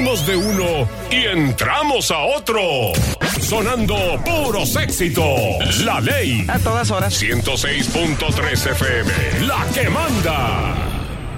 Salimos de uno y entramos a otro. Sonando puros éxitos. La Ley. A todas horas. 106.3 FM. La que manda.